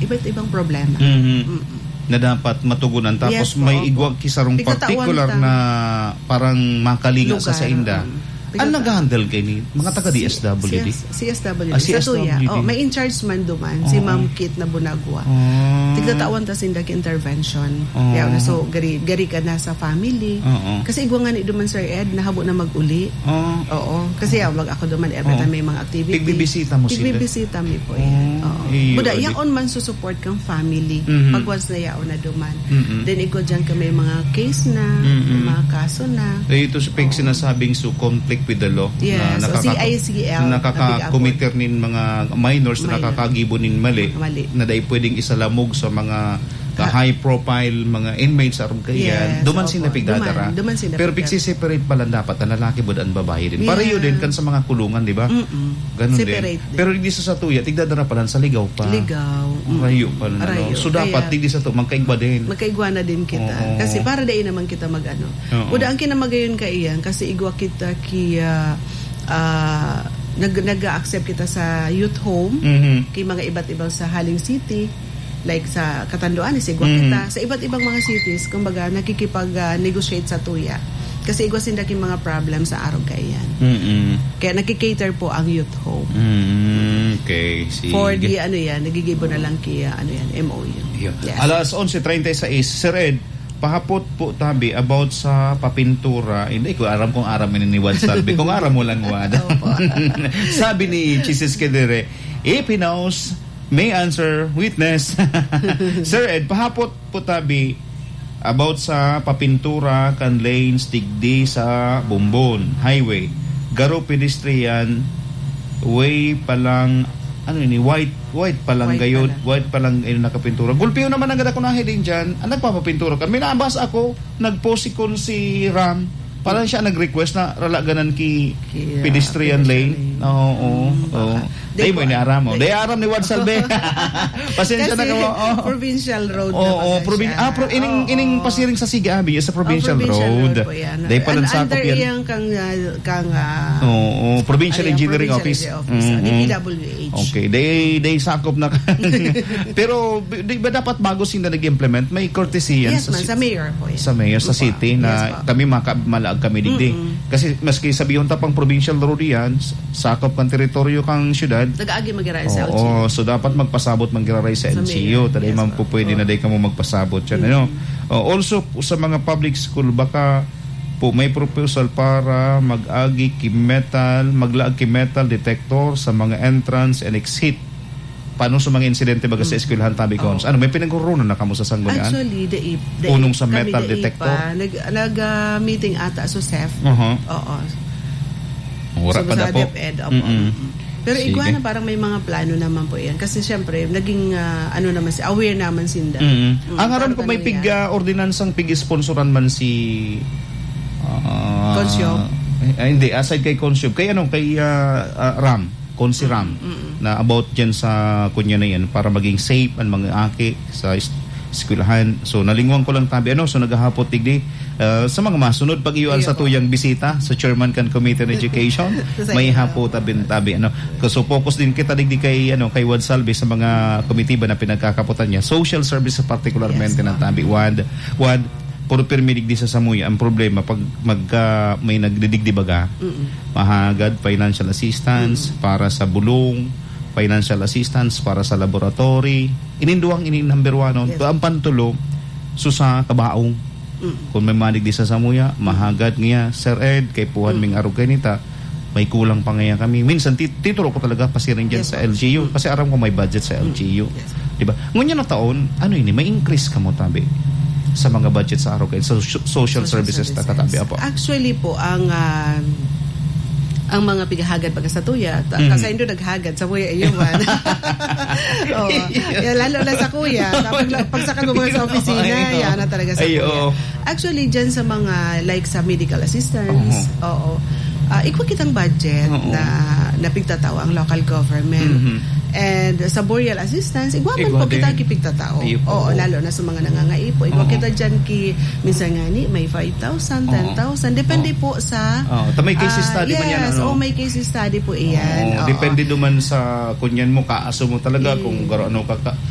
iba't ibang problema. Na dapat matugunan. Tapos Yes po, may opo. igwag kisarong Tigtatawan particular ta. na parang makalinga sa Lugar, inda. Ano nag-handle kayo ni mga taga-DSWD? CSWD. Ah, Sa Tuya. CSWD. May in charge man duman, si Ma'am Kit na Bunagwa. Tigtatawan ta sindag intervention. So, gari ka na sa family. Kasi igwangan ni duman Sir Ed, nahabo na mag-uli. Oo. Kasi wag ako duman every time may mga activity. Pigbibisita mo sila? Pigbibisita mi po yan. Oo. Buda, yaon man susupport kang family. Pag once na yaon na duman. Then igwa dyan ka may mga case na, may mga kaso na. Ito sa sinasabing conflict with the law. Yes, na CICL. nakaka-committer nin mga minors na nakakagibo nin mali. Na dahil pwedeng isalamog sa mga high profile mga inmates aron kayan. Duman sila pigdadara. Pero pigsi-separate pala dapat ang lalaki bud ang babae din. Pareho din kan sa mga kulungan, di ba? Ganun din. Pero hindi sa Tuya, tigdadara pala sa ligaw pa. Rayo pala. So dapat tigdi sa to magkaigwa din. Magkaigwa na din kita. Kasi para dai naman kita mag-ano. Uda ang kinamagayon ka iyan kasi igwa kita nag-accept kita sa youth home kay mga iba't ibang sa Haling City, like sa Katanduan igwa kita sa iba't ibang mga cities, kumbaga nakikipag-negotiate sa Tuya kasi igwa sinda king mga problem sa araw kayan. Kaya nakikater po ang youth home. Okay, sige. For the nagigibo na lang kaya MOU. Yes. Alas 11:36 Sir Ed, pahapot po tabi about sa papintura. Hindi ko aram kung aram ni Wad Salvi. Kung aram mo lang Wad. Sabi ni Jesus Kedere, Pinaus may answer witness. Sir Ed, pahapot po tabi about sa papintura kan lanes digdi sa Bumbon Highway. Garo pedestrian way palang white palang gayod, white palang nakapintura. Gulpiyo naman ang gada ko na din dyan. Ang nagpapapintura kan. May nabas ako, nag-post si Ram. Parang siya nag-request na ralaganan ki pedestrian lane. Oo. Day mo iniaram mo. Day aram ni Wad Salve. Pasensya na ka. Provincial road ining pasiring sa Sigabi sa provincial road. Day palan sa ako yan. Under kang provincial engineering office. DPWH. Okay, day sakop na. Pero di ba dapat bago sila nag-implement may courtesy yan sa mayor po yan. Sa mayor sa city na kami malaag kami digdi. Kasi maski sabihin ta pang provincial road yan, sakop kan teritoryo kang syudad. Nag-agi magiray sa LGU. So dapat magpasabot magiray sa LGU. Taday man po pwede na day ka mo magpasabot yan. Also sa mga public school baka po may proposal para maglaag metal detector sa mga entrance and exit. Paano sa mga insidente baga sa eskwelahan tabi ko? May pinagkurunan na kamo sa Sanggunian? Actually, punong sa metal detector. Nag-meeting ata sa SEF. Oo. Ura pa dapo. Pero igwa na parang may mga plano naman po yan. Kasi syempre, naging aware naman sinda. Ang aram ko may ordinansang pig-sponsoran man si Consyop. Hindi, aside kay Consyop. Kay Ram. Konsi Ram. Na about dyan sa kunya na yan para maging safe ang mga aki sa eskwelahan. So nalingwang ko lang tabi so naghahapot digdi sa mga masunod pag iuan sa tuyang bisita sa chairman kan Committee on Education may hapo tabi so focus din kita digdi kay Wad Salvi sa mga komitiba na pinagkakaputan niya social service particularmente ng tabi Wad puro permidig di sa Samuya ang problema pag may nagdidigdi baga mahagad financial assistance para sa bulong, financial assistance para sa laboratory. Ininduang number 1 ang pantulo sa kabaong. Kung may manig di sa Samuya mahagad niya Sir Ed kay puhan ming arog kanita may kulang pa ngayon kami. Minsan tituro ko talaga pasiring dyan sa LGU kasi aram ko may budget sa LGU. Diba? Ngunyan na taon may increase ka mo tabi sa mga budget sa araw kayo, social services na katabi po. Actually po, ang mga pigahagad pagka sa Tuya, kasi hindi naghagad sa Kuya Iwan. Lalo na sa Kuya. Pag sa mga sa opisina, yan na talaga sa Kuya. Actually, dyan sa mga, like sa medical assistance, ikwa kitang budget na pigtataw ang local government. And sa burial assistance, igwaman po kita kipigtatao. Lalo na sa mga nangangaipo. Igwa kita dyan minsan nga may 5,000, 10,000. Depende po sa... may case study man yan. May case study po iyan. Depende duman sa kunyan mo, kaaso mo talaga kung garo